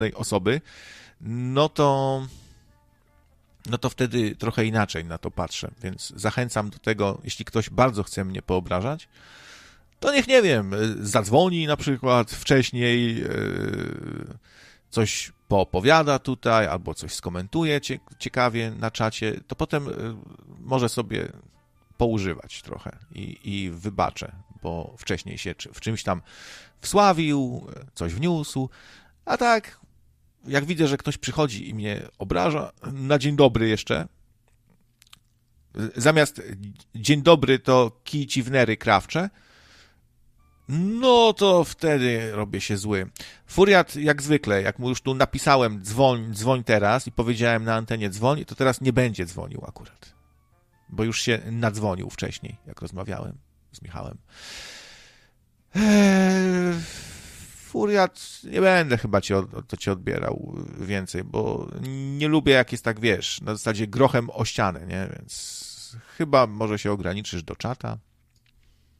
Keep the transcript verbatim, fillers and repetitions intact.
tej osoby, no to no to wtedy trochę inaczej na to patrzę, więc zachęcam do tego, jeśli ktoś bardzo chce mnie poobrażać, to niech, nie wiem, zadzwoni na przykład wcześniej, coś poopowiada tutaj, albo coś skomentuje ciekawie na czacie, to potem może sobie poużywać trochę i, i wybaczę, bo wcześniej się w czymś tam wsławił, coś wniósł, a tak, jak widzę, że ktoś przychodzi i mnie obraża, na dzień dobry jeszcze, zamiast dzień dobry to kij ci w nery krawcze, no to wtedy robię się zły. Furiat, jak zwykle, jak mu już tu napisałem dzwoń, dzwoń teraz i powiedziałem na antenie dzwoń, to teraz nie będzie dzwonił akurat, bo już się nadzwonił wcześniej, jak rozmawiałem z Michałem. Eee, Furiat, nie będę chyba ci, od, to ci odbierał więcej, bo nie lubię, jak jest tak, wiesz, na zasadzie grochem o ścianę, nie? Więc chyba może się ograniczysz do czata.